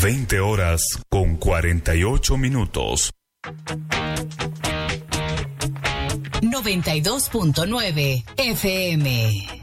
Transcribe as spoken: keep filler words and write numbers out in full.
veinte horas con cuarenta y ocho minutos. noventa y dos punto nueve F M.